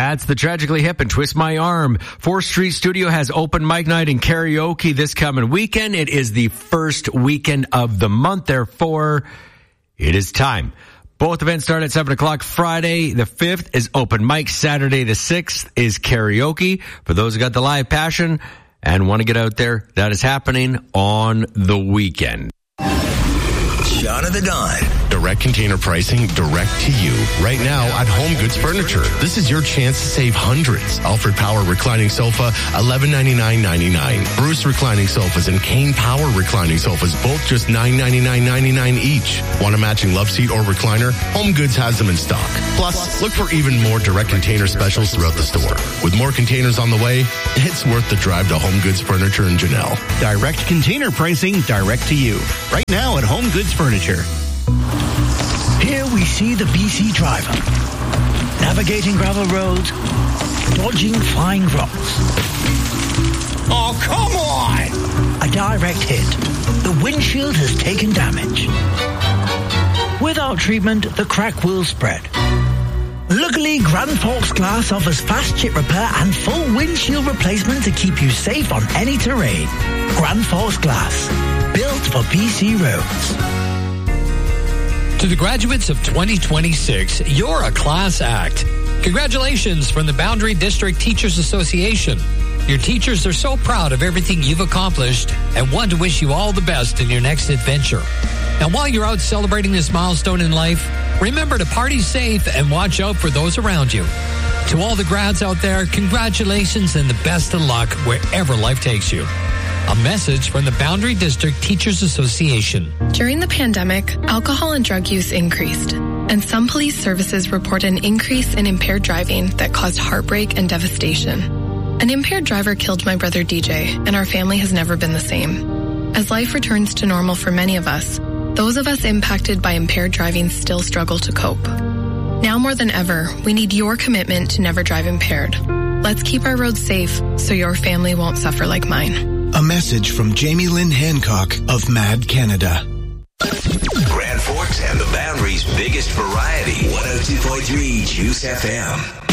That's the Tragically Hip and Twist My Arm. 4th Street Studio has open mic night and karaoke this coming weekend. It is the first weekend of the month. Therefore, it is time. Both events start at 7 o'clock. Friday the 5th is open mic. Saturday the 6th is karaoke. For those who got the live passion and want to get out there, that is happening on the weekend. Shot of the Dawn. Direct container pricing direct to you. Right now at Home Goods Furniture. This is your chance to save hundreds. Alfred Power Reclining Sofa, $1199.99. Bruce Reclining Sofas and Kane Power Reclining Sofas, both just $999.99 each. Want a matching love seat or recliner? Home Goods has them in stock. Plus, look for even more direct container specials throughout the store. With more containers on the way, it's worth the drive to Home Goods Furniture in Janelle. Direct container pricing direct to you. Right now at Home Goods Furniture. Here we see the BC driver, navigating gravel roads, dodging flying rocks. Oh, come on! A direct hit. The windshield has taken damage. Without treatment, the crack will spread. Luckily, Grand Forks Glass offers fast chip repair and full windshield replacement to keep you safe on any terrain. Grand Forks Glass, built for BC roads. To the graduates of 2026, you're a class act. Congratulations from the Boundary District Teachers Association. Your teachers are so proud of everything you've accomplished and want to wish you all the best in your next adventure. Now, while you're out celebrating this milestone in life, remember to party safe and watch out for those around you. To all the grads out there, congratulations and the best of luck wherever life takes you. A message from the Boundary District Teachers Association. During the pandemic, alcohol and drug use increased, and some police services report an increase in impaired driving that caused heartbreak and devastation. An impaired driver killed my brother DJ, and our family has never been the same. As life returns to normal for many of us, those of us impacted by impaired driving still struggle to cope. Now more than ever, we need your commitment to never drive impaired. Let's keep our roads safe so your family won't suffer like mine. A message from Jamie Lynn Hancock of MAD Canada. Grand Forks and the Boundary's biggest variety. 102.3 Juice FM.